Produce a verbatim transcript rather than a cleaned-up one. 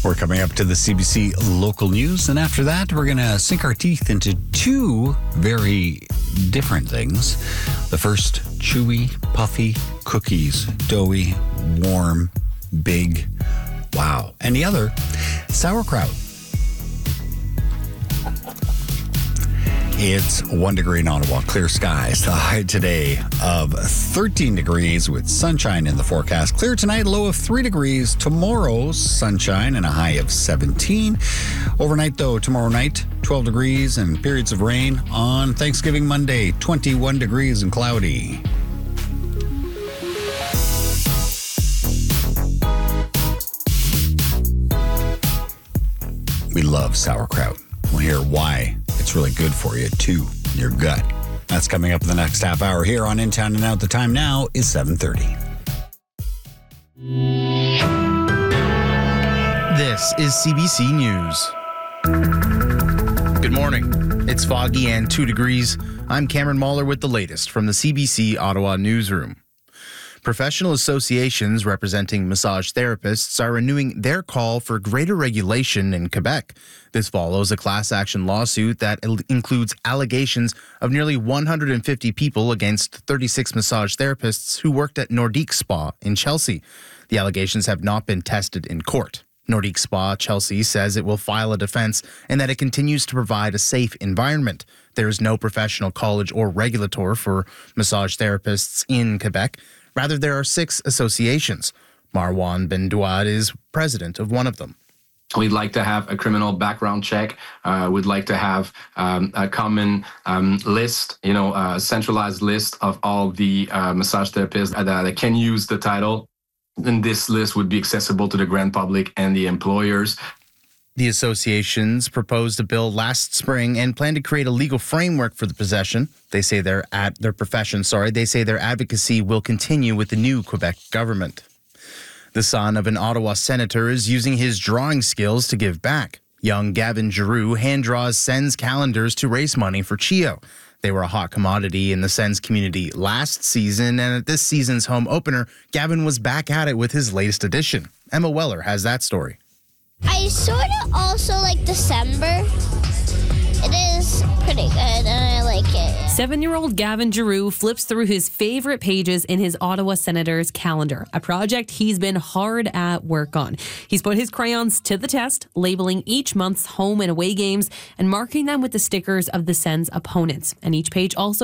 We're coming up to the C B C local news, and after that, we're going to sink our teeth into two very different things. The first, chewy, puffy cookies, doughy, warm, big, wow. And the other, sauerkraut. It's one degree in Ottawa, clear skies. The high today of thirteen degrees with sunshine in the forecast. Clear tonight, low of three degrees. Tomorrow, sunshine and a high of seventeen. Overnight, though, tomorrow night, twelve degrees and periods of rain. On Thanksgiving Monday, twenty-one degrees and cloudy. We love sauerkraut. We'll hear why it's really good for you, too, in your gut. That's coming up in the next half hour here on In Town and Out. The time now is seven thirty. This is C B C News. Good morning. It's foggy and two degrees. I'm Cameron Mahler with the latest from the C B C Ottawa newsroom. Professional associations representing massage therapists are renewing their call for greater regulation in Quebec. This follows a class action lawsuit that includes allegations of nearly one hundred fifty people against thirty-six massage therapists who worked at Nordique Spa in Chelsea. The allegations have not been tested in court. Nordique Spa Chelsea says it will file a defense and that it continues to provide a safe environment. There is no professional college or regulator for massage therapists in Quebec. Rather, there are six associations. Marwan Bendouad is president of one of them. We'd like to have a criminal background check. Uh, we'd like to have um, a common um, list, you know, a centralized list of all the uh, massage therapists that, that can use the title. And this list would be accessible to the grand public and the employers. The associations proposed a bill last spring and plan to create a legal framework for the possession. They say their ad, their profession, sorry, they say their advocacy will continue with the new Quebec government. The son of an Ottawa senator is using his drawing skills to give back. Young Gavin Giroux hand draws Sens calendars to raise money for CHEO. They were a hot commodity in the Sens community last season, and at this season's home opener, Gavin was back at it with his latest edition. Emma Weller has that story. I sort of also like December. It is pretty good, and I like it. Seven-year-old Gavin Giroux flips through his favorite pages in his Ottawa Senators calendar, a project he's been hard at work on. He's put his crayons to the test, labeling each month's home and away games and marking them with the stickers of the Sens opponents. And each page also